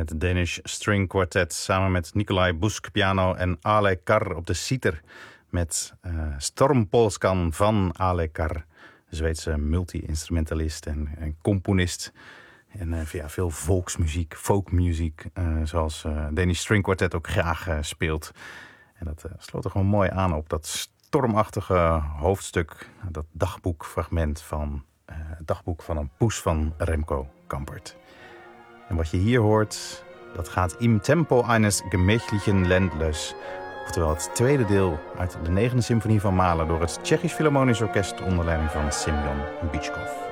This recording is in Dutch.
het Danish String Quartet samen met Nikolaj Busk piano en Ale Kar op de citer met Stormpolskan van Ale Kar, Zweedse multi-instrumentalist en componist. En veel volksmuziek, folkmuziek, zoals Danish String Quartet ook graag speelt. En dat sloot er gewoon mooi aan op dat stormachtige hoofdstuk, dat dagboekfragment van het dagboek van een poes van Remco Kampert. En wat je hier hoort, dat gaat Im Tempo eines gemächlichen Ländlers, oftewel het tweede deel uit de 9e symfonie van Mahler door het Tsjechisch Philharmonisch Orkest onder leiding van Semyon Bychkov.